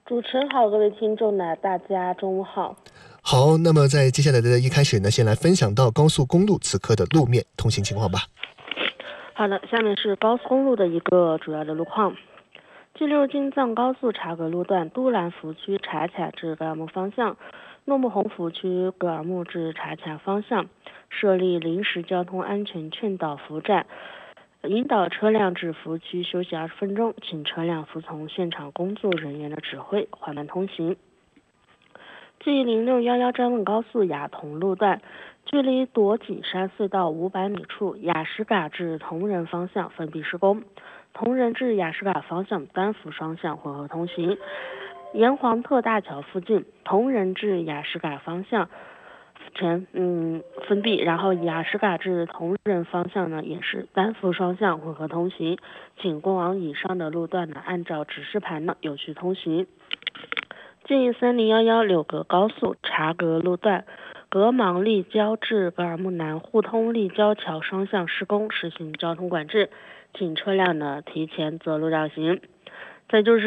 主持人好，各位听众呢，大家中午好。 好，那么在接下来的一开始呢，先来分享到高速公路此刻的路面通行情况吧。 好的，下面是高速公路的一个主要的路况。G6京藏高速察格路段都兰服区察卡至格尔木方向，诺木洪服区格尔木至察卡方向设立临时交通安全劝导服务站，引导车辆至服务区休息20分钟，请车辆服从现场工作人员的指挥，缓慢通行。G0611张问高速雅同路段，距离朵景山隧道500米处，雅石嘎至同仁方向封闭施工，同仁至雅石嘎方向单幅双向混合通行。沿黄特大桥附近，同仁至雅石嘎方向前封闭，然后雅石嘎至同仁方向呢也是单幅双向混合通行，请过往以上的路段呢按照指示牌呢有序通行。G3011柳格高速察格路段，格芒立交至格尔木南互通立交桥双向施工，实行交通管制，请车辆呢提前择路绕行。再就是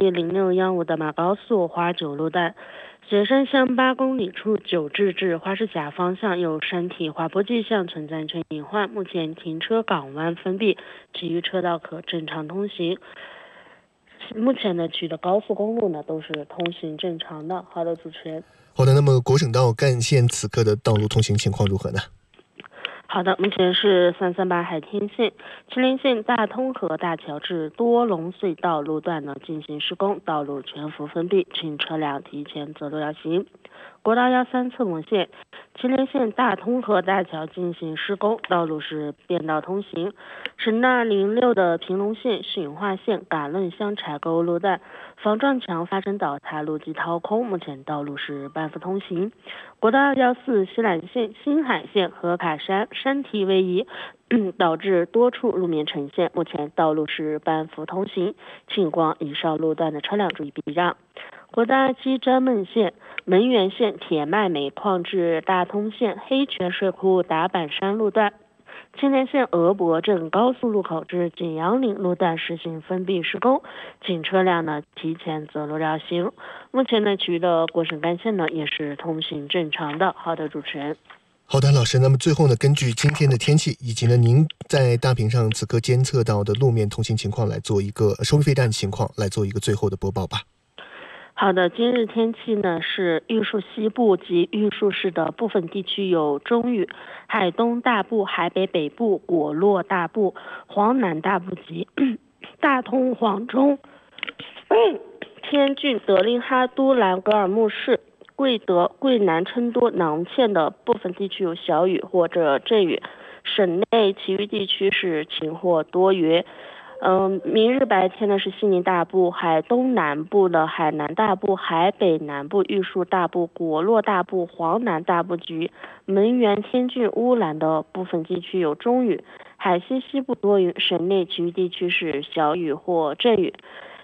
G0615的马高速花九路段，雪山乡8公里处九至至花市峡方向有山体滑坡迹象，存在安全隐患，目前停车港湾封闭，其余车道可正常通行。目前呢，取的高速公路呢都是通行正常的。好的，主持人。 好的，那么国省道干线此刻的道路通行情况如何呢？ 好的，目前是338海天线、祁连线大通河大桥至多隆隧道路段呢进行施工，道路全幅封闭，请车辆提前择路绕行。国道13侧蒙线、祁连线大通河大桥进行施工，道路是便道通行。省道06的平隆线、训化线嘎楞乡柴沟路段，防撞墙发生倒塌，路基掏空，目前道路是半幅通行。国道214西兰线、新海线和卡山山体位移，导致多处路面呈现，目前道路是半幅通行，请过以上路段的车辆注意避让。国道27詹门线、门源线铁脉煤矿至大通线黑泉水库打板山路段，青莲线鹅博镇高速路口至景阳岭路段实行封闭施工，请车辆呢提前择路绕行。目前呢，其余的国省干线呢也是通行正常的。好的，主持人。 好的，老师。那么最后呢，根据今天的天气以及呢您在大屏上此刻监测到的路面通行情况来做一个收费站情况，来做一个最后的播报吧。 好的，今日天气呢是玉树西部及玉树市的部分地区有中雨，海东大部、海北北部、果洛大部、黄南大部及大通、黄中、天峻、德令哈都兰格尔木市、贵德、贵南、琛多、囊谦的部分地区有小雨或者阵雨，省内其余地区是晴或多云。明日白天呢是西宁大部、海东南部的海南大部、海北南部、玉树大部、果洛大部、黄南大部及门源、天峻、乌兰的部分地区有中雨，海西西部多云，省内其余地区是小雨或阵雨。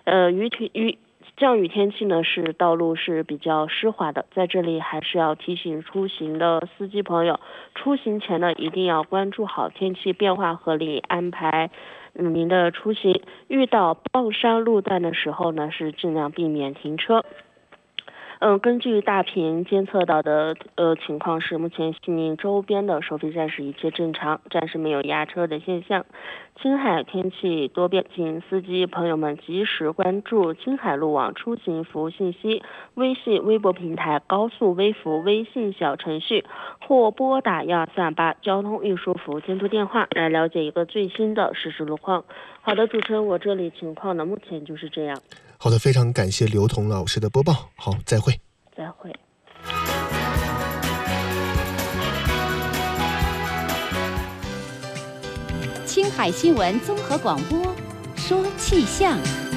降雨天气呢是道路是比较湿滑的，在这里还是要提醒出行的司机朋友，出行前呢一定要关注好天气变化，合理安排您的出行。遇到傍山路段的时候呢，是尽量避免停车。根据大屏监测到的情况是，目前西宁周边的收费站是一切正常，暂时没有压车的现象。青海天气多变，请司机朋友们及时关注青海路网出行服务信息，微信、微博平台、高速微服微信小程序，或拨打1238交通运输服务监督电话来了解一个最新的实时路况。好的，主持人，我这里情况呢目前就是这样。 好的，非常感谢刘彤老师的播报。好，再会。 再会。 青海新闻综合广播说气象。